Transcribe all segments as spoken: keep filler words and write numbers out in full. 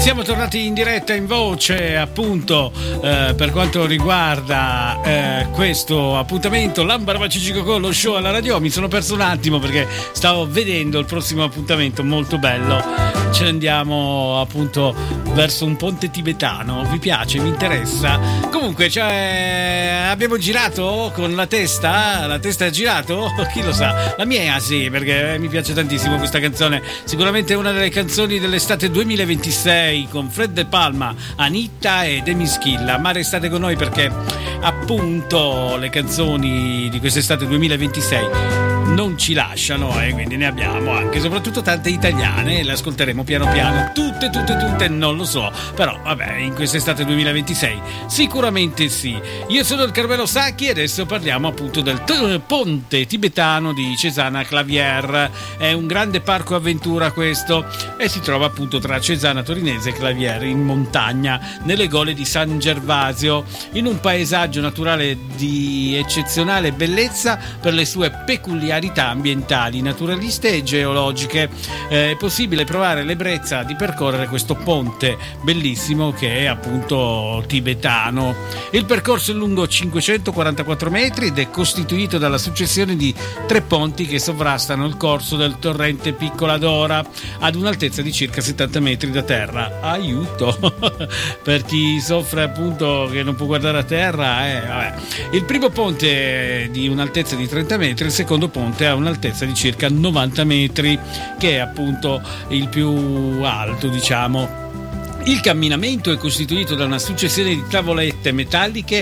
Siamo tornati in diretta in voce, appunto, eh, per quanto riguarda eh, questo appuntamento Lambarbacici con lo show alla radio. Mi sono perso un attimo perché stavo vedendo il prossimo appuntamento molto bello. Ce ne andiamo appunto verso un ponte tibetano. Vi piace? Vi interessa? Comunque, cioè, abbiamo girato con la testa? La testa ha girato? Chi lo sa? La mia sì, perché mi piace tantissimo questa canzone. Sicuramente una delle canzoni dell'estate duemilaventisei, con Fred De Palma, Anitta e Demi Schilla. Ma restate con noi perché appunto le canzoni di quest'estate duemilaventisei non ci lasciano, e eh, quindi ne abbiamo anche soprattutto tante italiane, le ascolteremo piano piano, tutte tutte tutte non lo so, però vabbè, in quest'estate duemilaventisei sicuramente sì. Io sono il Carmelo Sacchi e adesso parliamo appunto del t- ponte tibetano di Cesana Clavier. È un grande parco avventura questo, e si trova appunto tra Cesana Torinese e Clavier, in montagna, nelle gole di San Gervasio, in un paesaggio naturale di eccezionale bellezza per le sue peculiarità ambientali, naturaliste e geologiche. È possibile provare l'ebbrezza di percorrere questo ponte bellissimo che è appunto tibetano. Il percorso è lungo cinquecentoquarantaquattro metri ed è costituito dalla successione di tre ponti che sovrastano il corso del torrente Piccola Dora ad un'altezza di circa settanta metri da terra. Aiuto per chi soffre appunto che non può guardare a terra, eh, vabbè. Il primo ponte è di un'altezza di trenta metri, il secondo ponte ha un'altezza di circa novanta metri, che è appunto il più alto, diciamo. Il camminamento è costituito da una successione di tavolette metalliche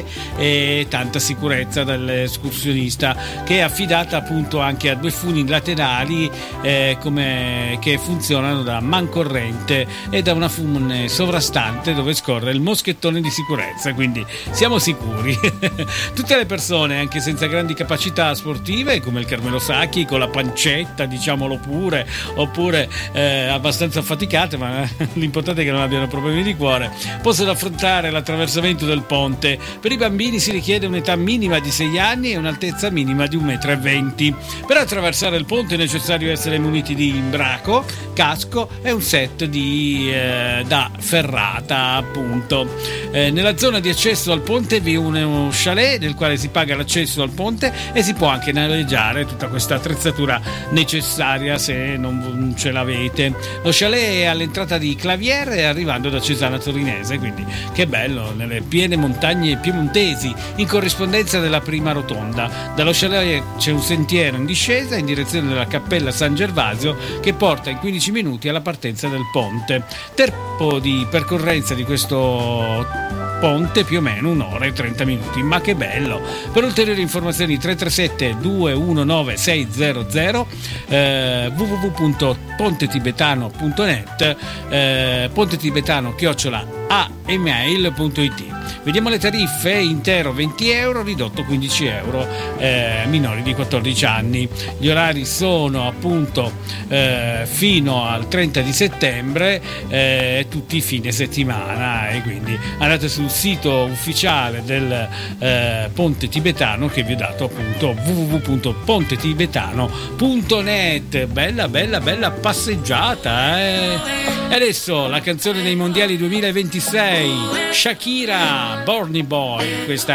e tanta sicurezza dall'escursionista, che è affidata appunto anche a due funi laterali eh, come, che funzionano da mancorrente e da una fune sovrastante dove scorre il moschettone di sicurezza, quindi siamo sicuri. Tutte le persone, anche senza grandi capacità sportive, come il Carmelo Sacchi, con la pancetta, diciamolo pure, oppure eh, abbastanza affaticate, ma l'importante è che non abbiano problemi di cuore, possono affrontare l'attraversamento del ponte. Per i bambini si richiede un'età minima di sei anni e un'altezza minima di un metro e venti. Per attraversare il ponte è necessario essere muniti di imbraco, casco e un set di eh, da ferrata, appunto. Eh, nella zona di accesso al ponte vi è uno chalet nel quale si paga l'accesso al ponte e si può anche noleggiare tutta questa attrezzatura necessaria se non ce l'avete. Lo chalet è all'entrata di Clavier e arrivando da Cesana Torinese, quindi che bello, nelle piene montagne piemontesi, in corrispondenza della prima rotonda. Dallo chalet c'è un sentiero in discesa in direzione della cappella San Gervasio che porta in quindici minuti alla partenza del ponte. Tempo di percorrenza di questo ponte più o meno un'ora e trenta minuti, ma che bello. Per ulteriori informazioni tre tre sette due uno nove sei zero zero, eh, w w w punto ponte tibetano punto net, eh, ponte tibetano chiocciola a email punto it. Vediamo le tariffe: intero venti euro, ridotto quindici euro, eh, minori di quattordici anni. Gli orari sono appunto eh, fino al trenta di settembre, eh, tutti i fine settimana, e quindi andate sul sito ufficiale del eh, ponte tibetano che vi ho dato, appunto w w w punto ponte tibetano punto net. Bella bella bella passeggiata, eh. E adesso la canzone dei mondiali duemilaventisei, Shakira, Borny Boy. Questa